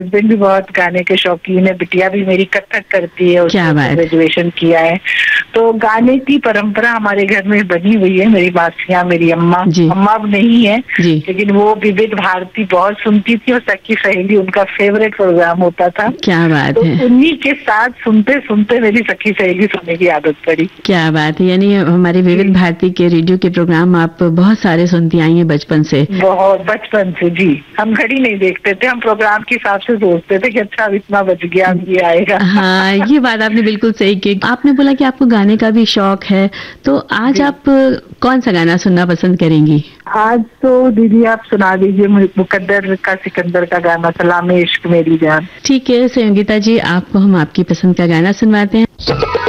Husband भी बहुत गाने के शौकीन है, बिटिया भी मेरी कथक करती है, उसने ग्रेजुएशन किया है। तो गाने की परंपरा हमारे घर में बनी हुई है। मेरी मासियाँ, मेरी अम्मा अब नहीं है, लेकिन वो विविध भारती बहुत सुनती थी और सखी सहेली उनका फेवरेट प्रोग्राम होता था। क्या बात तो है। उन्हीं के साथ सुनते सुनते मेरी सखी सहेली सुनने की आदत पड़ी। क्या बात है। यानी हमारी विविध भारती के रेडियो के प्रोग्राम आप बहुत सारे सुनती आई हैं बचपन से। बहुत बचपन से जी। हम घड़ी नहीं देखते थे, हम प्रोग्राम के हिसाब से सोचते थे कि अच्छा अब इतना बच गया, अब ये आएगा। हाँ, ये बात आपने बिल्कुल सही की। आपने बोला कि आपको गाने का भी शौक है, तो आज आप कौन सा गाना सुनना पसंद करेंगी? आज तो दीदी आप सुना दीजिए मुकद्दर का सिकंदर का गाना, सलामे इश्क मेरी जान। ठीक है संगीता जी, आपको हम आपकी पसंद का गाना सुनवाते हैं।